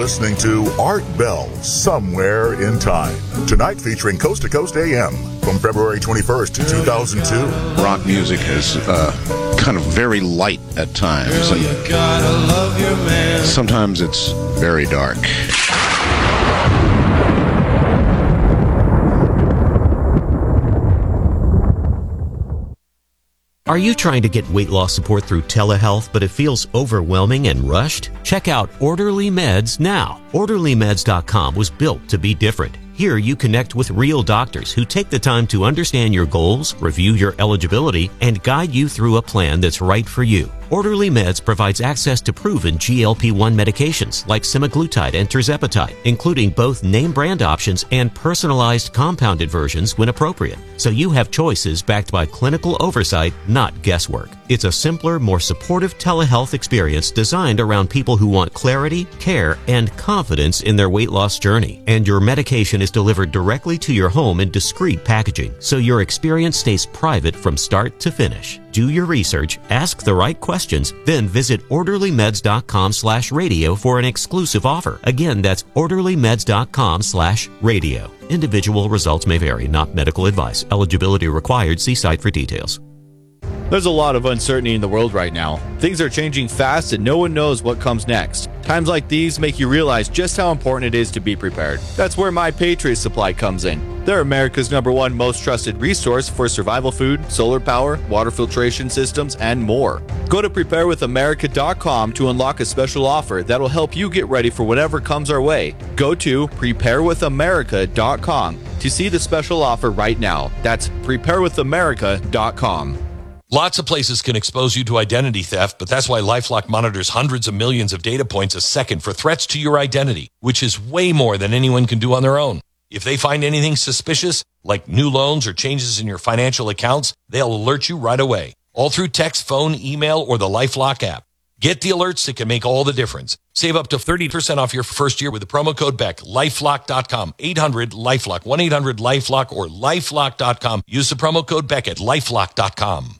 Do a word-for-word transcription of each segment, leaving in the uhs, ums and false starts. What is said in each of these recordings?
listening to Art Bell, Somewhere in Time. Tonight featuring Coast to Coast A M from February twenty-first, two thousand two. Rock music is uh, kind of very light at times. And sometimes it's very dark. Are you trying to get weight loss support through telehealth, but it feels overwhelming and rushed? Check out Orderly Meds now. Orderly Meds dot com was built to be different. Here you connect with real doctors who take the time to understand your goals, review your eligibility, and guide you through a plan that's right for you. Orderly Meds provides access to proven G L P one medications like semaglutide and tirzepatide, including both name brand options and personalized compounded versions when appropriate. So you have choices backed by clinical oversight, not guesswork. It's a simpler, more supportive telehealth experience designed around people who want clarity, care, and confidence in their weight loss journey. And your medication is delivered directly to your home in discreet packaging, so your experience stays private from start to finish. Do your research, ask the right questions, then visit Orderly Meds dot com slash radio for an exclusive offer. Again, that's Orderly Meds dot com slash radio. Individual results may vary, not medical advice. Eligibility required. See site for details. There's a lot of uncertainty in the world right now. Things are changing fast and no one knows what comes next. Times like these make you realize just how important it is to be prepared. That's where My Patriot Supply comes in. They're America's number one most trusted resource for survival food, solar power, water filtration systems, and more. Go to prepare with america dot com to unlock a special offer that will help you get ready for whatever comes our way. Go to prepare with america dot com to see the special offer right now. That's prepare with america dot com. Lots of places can expose you to identity theft, but that's why LifeLock monitors hundreds of millions of data points a second for threats to your identity, which is way more than anyone can do on their own. If they find anything suspicious, like new loans or changes in your financial accounts, they'll alert you right away, all through text, phone, email, or the LifeLock app. Get the alerts that can make all the difference. Save up to thirty percent off your first year with the promo code Beck. lifelock dot com, eight hundred LifeLock, one eight hundred LifeLock, or lifelock dot com. Use the promo code Beck at lifelock dot com.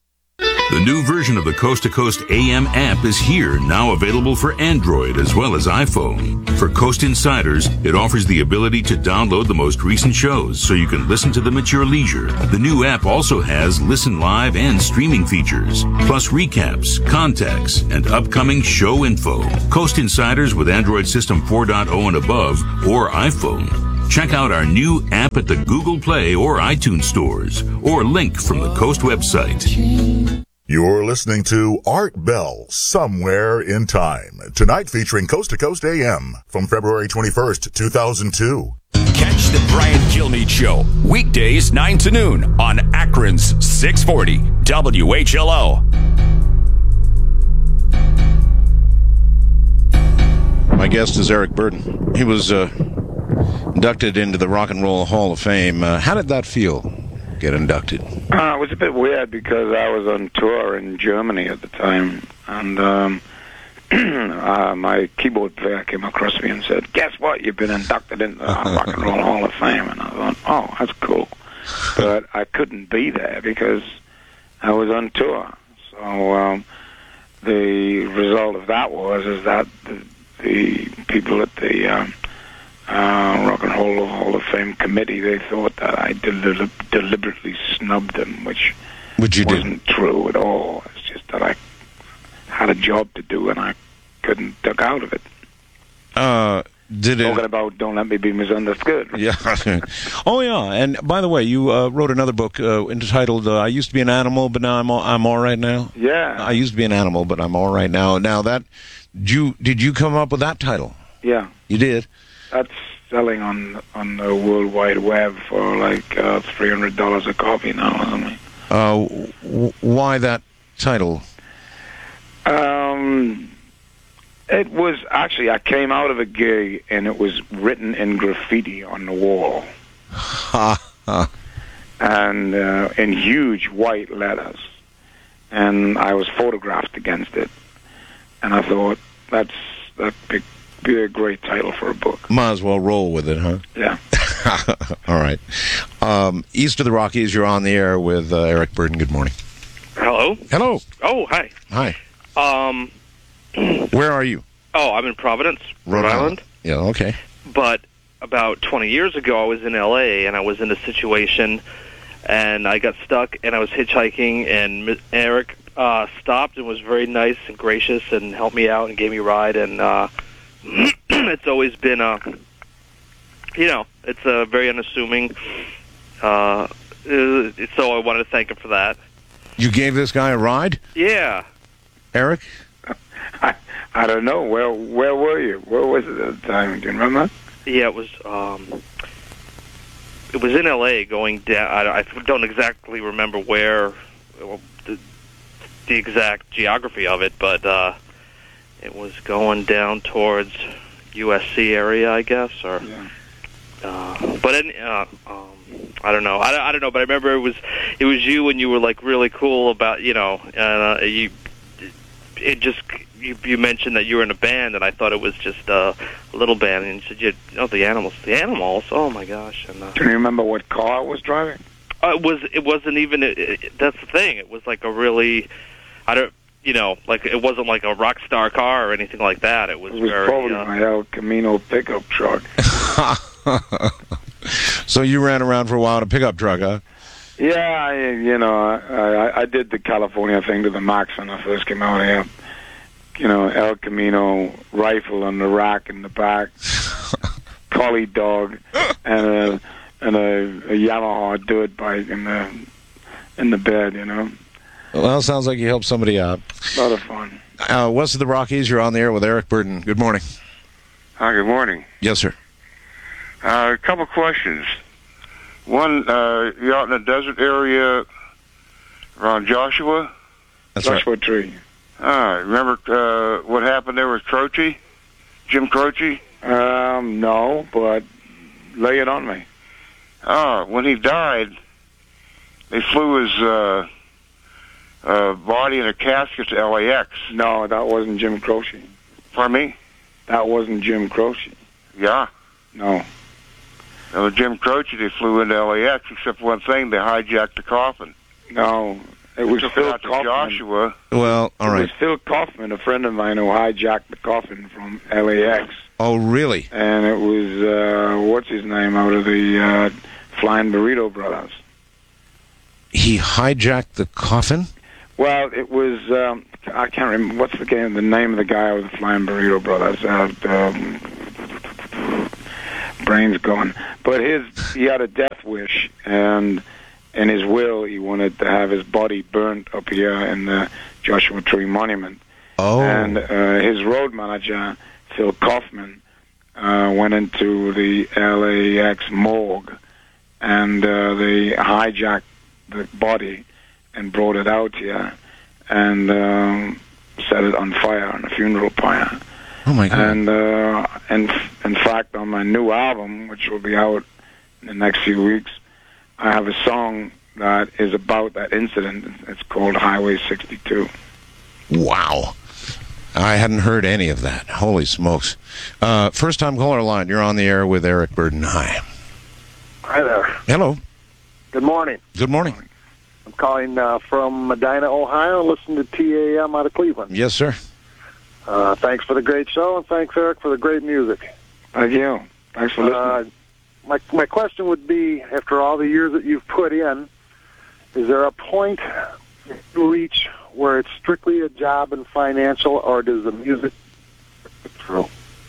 The new version of the Coast to Coast A M app is here, now available for Android as well as iPhone. For Coast Insiders, it offers the ability to download the most recent shows so you can listen to them at your leisure. The new app also has listen live and streaming features, plus recaps, contacts, and upcoming show info. Coast Insiders with Android System four point oh and above or iPhone. Check out our new app at the Google Play or iTunes stores, or link from the Coast website. You're listening to Art Bell, Somewhere in Time. Tonight featuring Coast to Coast A M from February twenty-first, two thousand two. Catch the Brian Kilmeade Show, weekdays nine to noon on Akron's six forty W H L O. My guest is Eric Burdon. He was uh, inducted into the Rock and Roll Hall of Fame. Uh, how did that feel, get inducted? Uh, it was a bit weird because I was on tour in Germany at the time, and um, uh, my keyboard player came across me and said, "Guess what? You've been inducted into the Rock and Roll Hall of Fame." And I thought, "Oh, that's cool," but I couldn't be there because I was on tour. So um, the result of that was is that the, the people at the um, Uh, Rock and Roll Hall of Fame committee, they thought that I del- deliberately snubbed them, which, which you wasn't did. true at all. It's just that I had a job to do and I couldn't duck out of it. Uh, did it? Talking about Don't Let Me Be Misunderstood. Yeah. Oh, yeah. And by the way, you uh, wrote another book uh, entitled uh, "I Used to Be an Animal, but Now I'm all, I'm all Right Now." Yeah. I used to be an animal, but I'm all right now. Now that did you did you come up with that title? Yeah. You did. That's selling on on the World Wide Web for like uh, three hundred dollars a copy now or something. Uh, w- why that title? Um, it was actually, I came out of a gig and it was written in graffiti on the wall. Ha ha. And uh, in huge white letters. And I was photographed against it. And I thought, that's that big. Be a great title for a book. Might as well roll with it, huh? Yeah. All right. Um, East of the Rockies, you're on the air with uh, Eric Burdon. Good morning. Hello? Hello. Oh, hi. Hi. Um, Where are you? Oh, I'm in Providence, Rhode, Rhode Island. Island. Yeah, okay. But about twenty years ago, I was in L A, and I was in a situation, and I got stuck, and I was hitchhiking, and Eric uh, stopped and was very nice and gracious and helped me out and gave me a ride, and uh, it's always been a, you know, it's a very unassuming, uh, so I wanted to thank him for that. You gave this guy a ride? Yeah. Eric? I, I don't know. Where where were you? Where was it at the time? Do you remember? Yeah, it was. Um, it was in L A. Going down. I, I don't exactly remember where, well, the, the exact geography of it, but uh, it was going down towards U S C area, I guess, or. Yeah. Uh, but in, uh, um, I don't know. I, I don't know. But I remember it was it was you, and you were like really cool about you know. Uh, you it just. You, you mentioned that you were in a band, and I thought it was just uh, a little band. And you said, you, "Oh, the Animals, the Animals! Oh my gosh!" And uh, do you remember what car it was driving? Uh, it was. It wasn't even. It, it, that's the thing. It was like a really, I don't, you know, like it wasn't like a rock star car or anything like that. It was. It was very, probably uh, my El Camino pickup truck. So you ran around for a while in a pickup truck, huh? Yeah, I, you know, I, I did the California thing to the max when I first came out here. You know, El Camino rifle on the rack in the back, collie dog, and a and a, a Yamaha dirt bike in the in the bed. You know. Well, sounds like you helped somebody out. A lot of fun. Uh, West of the Rockies, you're on the air with Eric Burden. Good morning. Hi, good morning. Yes, sir. Uh, a couple questions. One, uh, you're out in the desert area around Joshua? That's Joshua right. Tree. All right. Remember uh, what happened there with Croce? Jim Croce? Um, no, but lay it on me. Oh, when he died, they flew his uh, uh, body in a casket to L A X. No, that wasn't Jim Croce. Pardon me? That wasn't Jim Croce. Yeah. No. That was Jim Croce. They flew into L A X, except one thing, they hijacked the coffin. No. It was took Phil it out to Kaufman. Joshua. Well, all it right. was Phil Kaufman, a friend of mine, who hijacked the coffin from L A X. Oh, really? And it was, uh, what's his name, out of the uh, Flying Burrito Brothers. He hijacked the coffin? Well, it was, um, I can't remember, what's the, game, the name of the guy with the Flying Burrito Brothers? Uh, um, brain's gone. But his, he had a death wish, and in his will, he wanted to have his body burnt up here in the Joshua Tree Monument. Oh. And uh, his road manager, Phil Kaufman, uh, went into the L A X morgue, and uh, they hijacked the body and brought it out here and um, set it on fire, on a funeral pyre. Oh, my God. And uh, in, in fact, on my new album, which will be out in the next few weeks, I have a song that is about that incident. It's called Highway sixty-two. Wow. I hadn't heard any of that. Holy smokes. Uh, first-time caller line. You're on the air with Eric Burden. Hi. Hi there. Hello. Good morning. Good morning. I'm calling uh, from Medina, Ohio, listening to T A M out of Cleveland. Yes, sir. Uh, thanks for the great show, and thanks, Eric, for the great music. Thank you. Thanks for listening. Uh, my, my question would be, after all the years that you've put in, is there a point you reach where it's strictly a job and financial, or does the music through?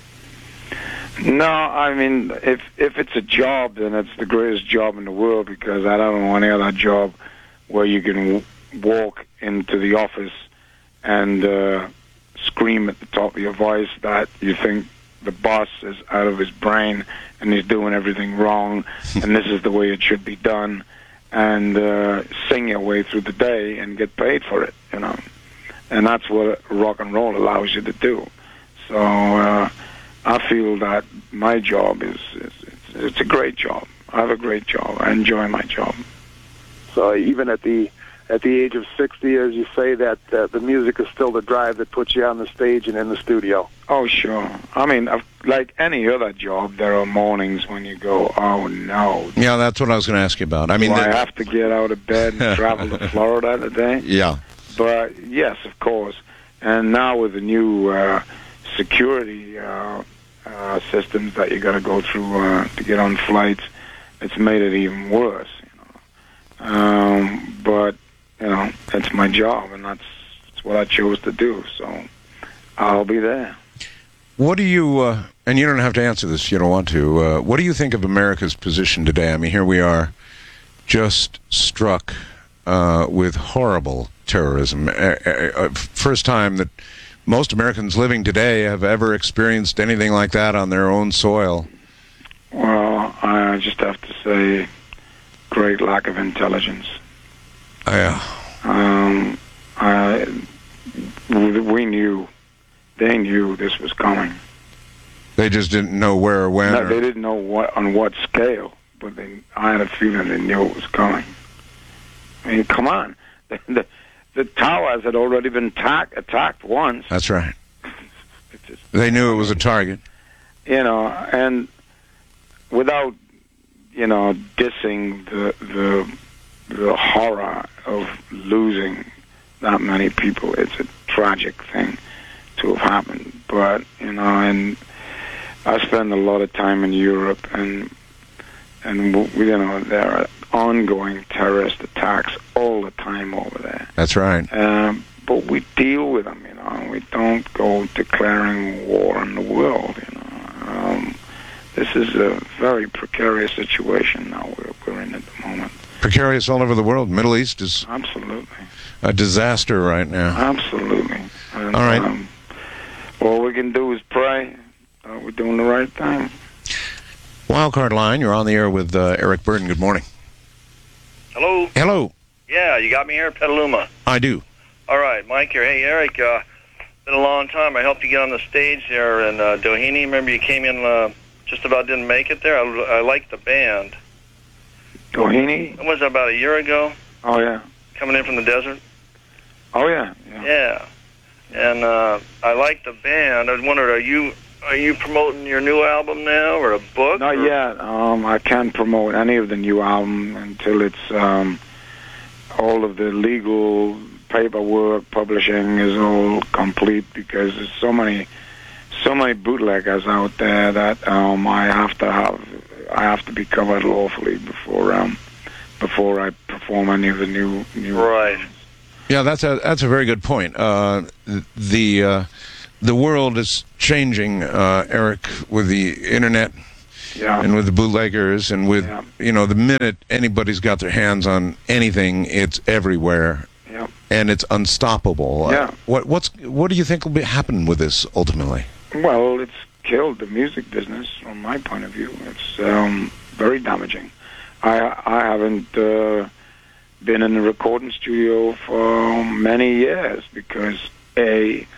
No, I mean, if if it's a job, then it's the greatest job in the world, because I don't know any other job where you can w- walk into the office and uh, scream at the top of your voice that you think the boss is out of his brain and he's doing everything wrong and this is the way it should be done, and uh, sing your way through the day and get paid for it, you know. And that's what rock and roll allows you to do. So uh, I feel that my job is, is it's, it's a great job. I have a great job. I enjoy my job. So even at the at the age of sixty, as you say, that uh, the music is still the drive that puts you on the stage and in the studio. Oh, sure. I mean, like any other job, there are mornings when you go, oh, no. Yeah, that's what I was going to ask you about. I mean, Do I the- have to get out of bed and travel to Florida today? Yeah. But, yes, of course. And now with the new uh, security uh, uh, systems that you got to go through uh, to get on flights. It's made it even worse. You know, um, but you know, it's my job, and that's, that's what I chose to do. So I'll be there. What do you, uh, and you don't have to answer this if you don't want to, uh, what do you think of America's position today? I mean, here we are, just struck uh, with horrible terrorism. Uh, uh, first time that most Americans living today have ever experienced anything like that on their own soil. Well, I just have to say, great lack of intelligence. Yeah. Um, I, we knew, they knew this was coming. They just didn't know where or when? No, or... they didn't know what on what scale, but they, I had a feeling they knew it was coming. I mean, come on. The, the, the towers had already been attack, attacked once. That's right. They knew it was a target. You know, and without, you know, dissing the the the horror of losing that many people, it's a tragic thing to have happened. But, you know, and I spend a lot of time in Europe, and and you know, there are ongoing terrorist attacks all the time over there. That's right. Um, but we deal with them, you know. We don't go declaring war on the world, you know. Um, this is a very precarious situation now we're, we're in at the moment. Precarious all over the world. Middle East is absolutely a disaster right now. Absolutely. And, all right. Um, all we can do is pray uh, we're doing the right thing. Wildcard Line, you're on the air with uh, Eric Burden. Good morning. Hello? Hello. Yeah, you got me here, Petaluma. I do. All right, Mike here. Hey, Eric, uh, been a long time. I helped you get on the stage there in uh, Doheny. Remember you came in, uh, just about didn't make it there? I, I liked the band. Doheny? Was that about a year ago? Oh, yeah. Coming in from the desert? Oh, yeah. Yeah. Yeah. And uh, I liked the band. I wondered, are you are you promoting your new album now, or a book? Not or? yet. Um, I can't promote any of the new album until it's um, all of the legal paperwork, publishing is all complete, because there's so many, so many bootleggers out there that um, I have to have, I have to be covered lawfully before um, before I perform any of the new new. Right. Yeah, that's a that's a very good point. Uh, the uh, the world is changing, uh, Eric, with the internet, yeah. and with the bootleggers, and with yeah. you know, the minute anybody's got their hands on anything, it's everywhere, yeah. and it's unstoppable. Yeah. Uh, what what's what do you think will be, happen with this ultimately? Well, it's killed the music business from my point of view. It's um, very damaging. I I haven't. Uh, been in the recording studio for many years because, A,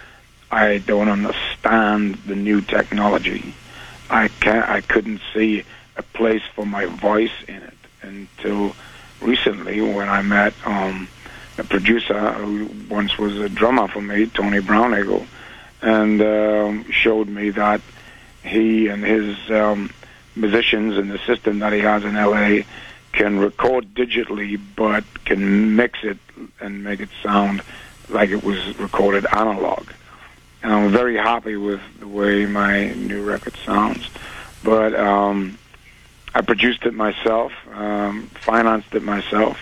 I don't understand the new technology. I can't, I couldn't see a place for my voice in it until recently, when I met um, a producer who once was a drummer for me, Tony Browneagle, and um, showed me that he and his um, musicians and the system that he has in L A can record digitally, but can mix it and make it sound like it was recorded analog. And I'm very happy with the way my new record sounds. But um, I produced it myself, um, financed it myself,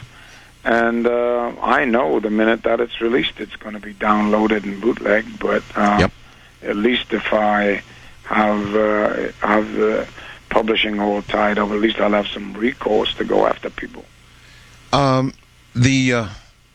and uh, I know the minute that it's released, it's going to be downloaded and bootlegged. But uh, yep. at least if I have uh, have the publishing all tied up, at least I'll have some recourse to go after people. Um, the, uh,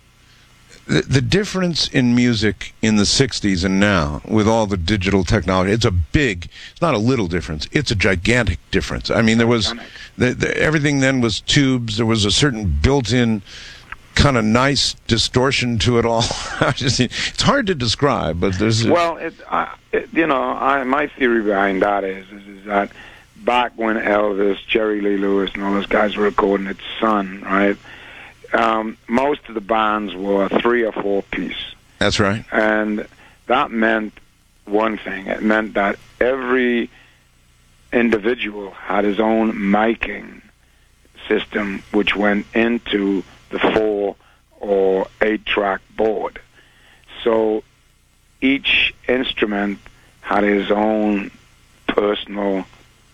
the the difference in music in the sixties and now, with all the digital technology, it's a big, it's not a little difference, it's a gigantic difference. I mean, there was, the, the, everything then was tubes, there was a certain built-in kind of nice distortion to it all. It's hard to describe, but there's... Well, it, uh, it, you know, I, my theory behind that is, is, is that back when Elvis, Jerry Lee Lewis, and all those guys were recording at Sun, right? Um, most of the bands were three or four piece. That's right. And that meant one thing. It meant that every individual had his own miking system, which went into the four or eight track board. So each instrument had his own personal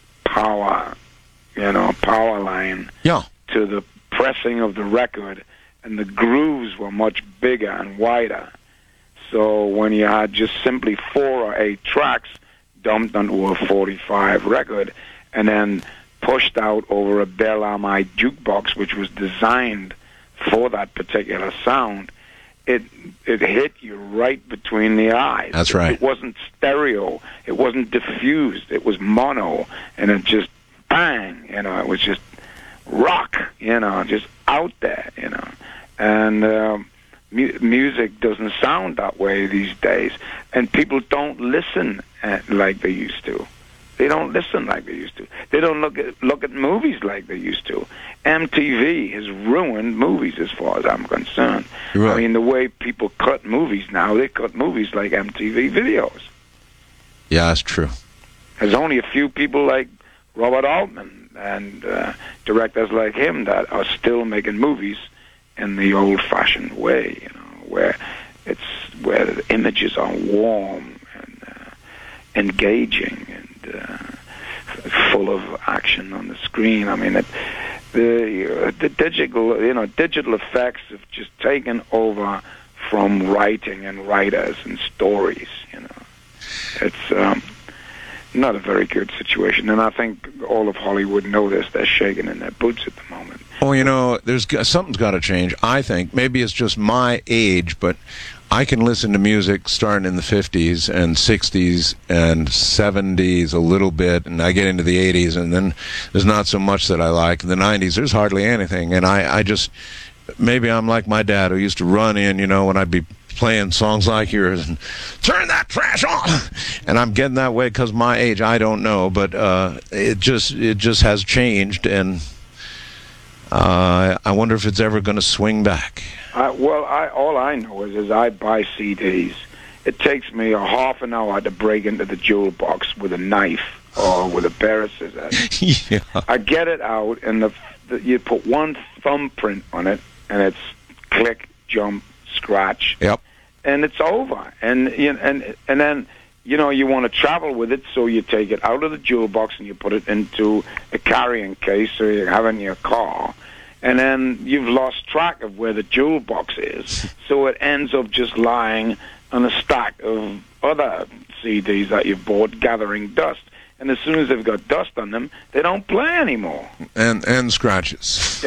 power, you know, power line yeah. to the pressing of the record, and the grooves were much bigger and wider. So when you had just simply four or eight tracks dumped onto a forty-five record and then pushed out over a Bell Ami jukebox, which was designed for that particular sound, it it hit you right between the eyes. That's right. It wasn't stereo. It wasn't diffused. It was mono, and it just bang. You know, it was just rock. You know, just out there. You know, and um, mu- music doesn't sound that way these days, and people don't listen at, like they used to. They don't listen like they used to. They don't look at look at movies like they used to. M T V has ruined movies as far as I'm concerned. Right. I mean, the way people cut movies now, they cut movies like M T V videos. Yeah, that's true. There's only a few people like Robert Altman and uh, directors like him that are still making movies in the old-fashioned way, you know, where it's where the images are warm and uh, engaging and uh, full of action on the screen. I mean, it, the uh, the digital, you know, digital effects have just taken over from writing and writers and stories. You know, it's um, not a very good situation, and I think all of Hollywood know this. They're shaking in their boots at the moment. Well, you know, there's something's got to change. I think maybe it's just my age, but I can listen to music starting in the fifties and sixties and seventies a little bit, and I get into the eighties, and then there's not so much that I like. In the nineties, there's hardly anything, and I, I just, maybe I'm like my dad who used to run in, you know, when I'd be playing songs like yours, and turn that trash on, and I'm getting that way because my age, I don't know, but uh, it just it just has changed, and uh, I wonder if it's ever going to swing back. I, well, I, all I know is, is I buy C Ds. It takes me a half an hour to break into the jewel box with a knife or with a pair of scissors. Yeah. I get it out, and the, the you put one thumbprint on it, and it's click, jump, scratch. Yep. And it's over. And you know, and and then you know you want to travel with it, so you take it out of the jewel box and you put it into a carrying case, so you have it in your car. And then you've lost track of where the jewel box is, so it ends up just lying on a stack of other C Ds that you've bought, gathering dust. And as soon as they've got dust on them, they don't play anymore. And and scratches.